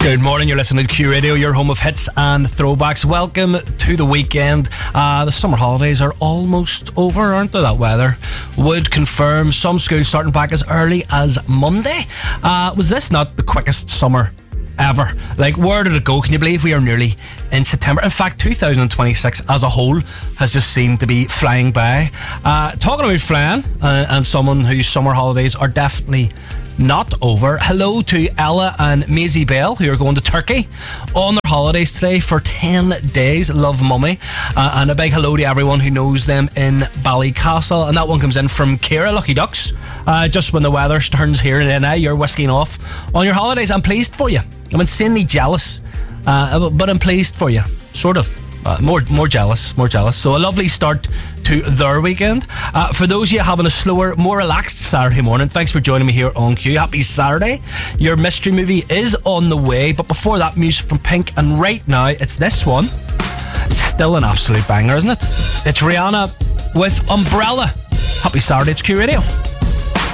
Good morning, you're listening to Q Radio, your home of hits and throwbacks. Welcome to the weekend. The summer holidays are almost over, aren't they? That weather would confirm some schools starting back as early as Monday. Was this not the quickest summer ever? Like, where did it go? Can you believe we are nearly in September? In fact, 2026 as a whole has just seemed to be flying by. Talking about flying and someone whose summer holidays are definitely not over. Hello to Ella and Maisie Bell, who are going to Turkey on their holidays today for 10 days. Love mummy. And a big hello to everyone who knows them in Ballycastle. And that one comes in from Ciara, Lucky Ducks. Just when the weather turns here in NI, you're whisking off on your holidays. I'm pleased for you. I'm insanely jealous, but I'm pleased for you. Sort of. More jealous. So a lovely start to their weekend. For those of you having a slower, more relaxed Saturday morning, thanks for joining me here on Q. Happy Saturday. Your mystery movie is on the way, but before that, music from Pink, and right now it's this one. It's still an absolute banger, isn't it? It's Rihanna with Umbrella. Happy Saturday, it's Q Radio.